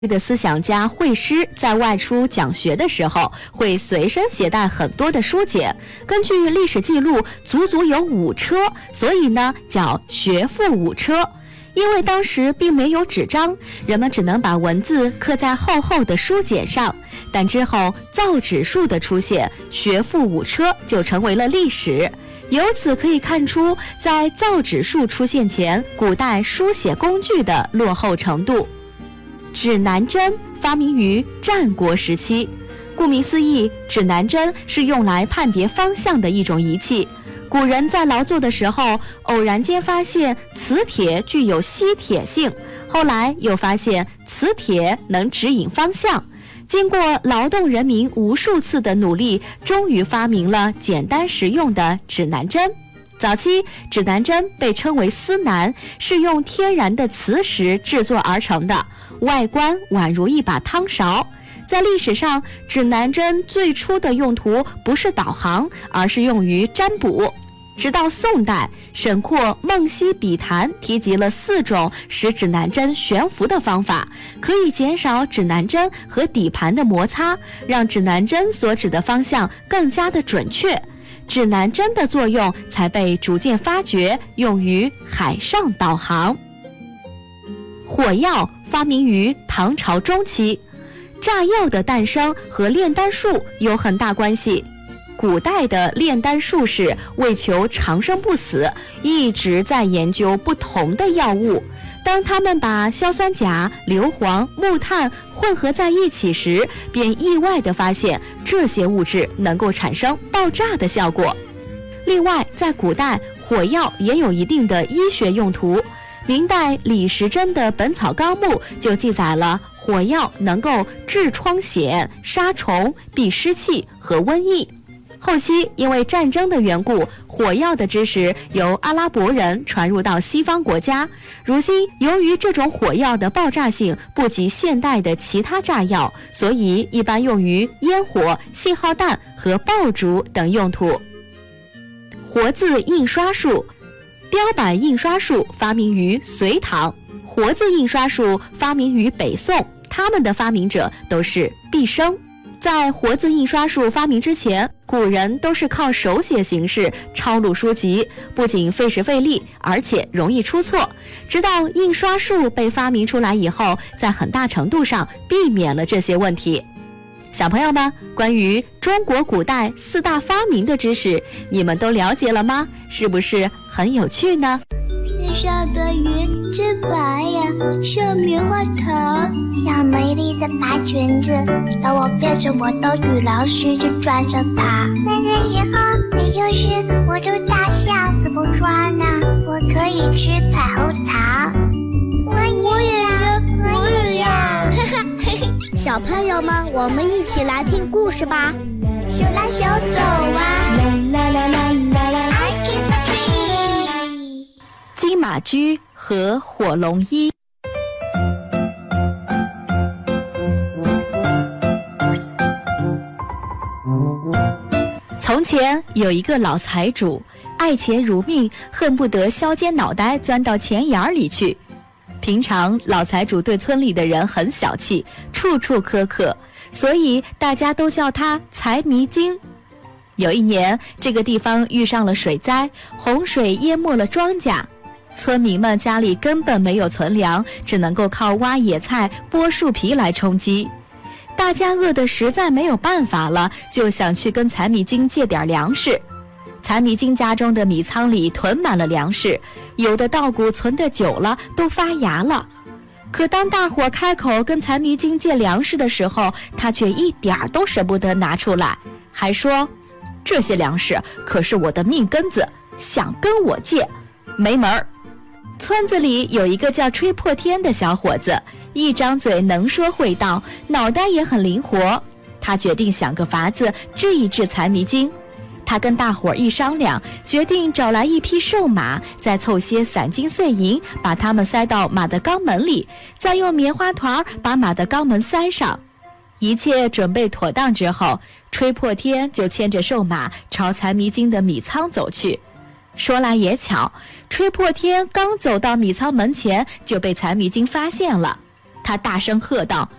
的思想家惠施在外出讲学的时候，会随身携带很多的书简，根据历史记录，足足有5车，所以呢叫学富5车。因为当时并没有纸张，人们只能把文字刻在厚厚的书简上，但之后造纸术的出现，学富5车就成为了历史。由此可以看出，在造纸术出现前，古代书写工具的落后程度。指南针发明于战国时期，顾名思义，指南针是用来判别方向的一种仪器。古人在劳作的时候，偶然间发现磁铁具有吸铁性，后来又发现磁铁能指引方向。经过劳动人民无数次的努力，终于发明了简单实用的指南针。早期指南针被称为司南，是用天然的磁石制作而成的，外观宛如一把汤勺。在历史上，指南针最初的用途不是导航，而是用于占卜。直到宋代，沈括《梦溪笔谈》提及了4种使指南针悬浮的方法，可以减少指南针和底盘的摩擦，让指南针所指的方向更加的准确。指南针的作用才被逐渐发掘，用于海上导航。火药发明于唐朝中期，炸药的诞生和炼丹术有很大关系。古代的炼丹术士为求长生不死，一直在研究不同的药物。当他们把硝酸钾、硫磺、木炭混合在一起时，便意外地发现这些物质能够产生爆炸的效果。另外，在古代，火药也有一定的医学用途。明代李时珍的《本草纲目》就记载了火药能够治疮癣、杀虫、避湿气和瘟疫。后期因为战争的缘故，火药的知识由阿拉伯人传入到西方国家。如今由于这种火药的爆炸性不及现代的其他炸药，所以一般用于烟火、信号弹和爆竹等用途。活字印刷术，雕版印刷术发明于隋唐，活字印刷术发明于北宋，他们的发明者都是毕升。在活字印刷术发明之前，古人都是靠手写形式抄录书籍，不仅费时费力，而且容易出错。直到印刷术被发明出来以后，在很大程度上避免了这些问题。小朋友们，关于中国古代4大发明的知识，你们都了解了吗？是不是很有趣呢？ 天上的云真白呀，像棉花糖，像美丽的白裙子。当我变成我的羽狼时，就穿上它。那个时候，也就是我的大象，怎么穿呢？我可以吃彩虹糖。我也要。 小朋友们，我们一起来听故事吧。 手拉手走啊，啦啦啦啦啦 I kiss my tree。 金马驹和火龙一。从前有一个老财主，爱钱如命，恨不得削尖脑袋钻到钱眼里去。平常老财主对村里的人很小气，处处苛刻，所以大家都叫他财迷精。有一年，这个地方遇上了水灾，洪水淹没了庄稼，村民们家里根本没有存粮，只能够靠挖野菜、剥树皮来充饥。大家饿得实在没有办法了，就想去跟财迷精借点粮食。财迷精家中的米仓里囤满了粮食，有的稻谷存得久了都发芽了。可当大伙开口跟财迷精借粮食的时候，他却一点儿都舍不得拿出来，还说这些粮食可是我的命根子，想跟我借没门儿。村子里有一个叫吹破天的小伙子，一张嘴能说会道，脑袋也很灵活。他决定想个法子治一治财迷精。他跟大伙一商量，决定找来一匹瘦马，再凑些散金碎银，把它们塞到马的肛门里，再用棉花团把马的肛门塞上。一切准备妥当之后，吹破天就牵着瘦马朝财迷精的米仓走去。说来也巧，吹破天刚走到米仓门前，就被财迷精发现了。 他大声喝道：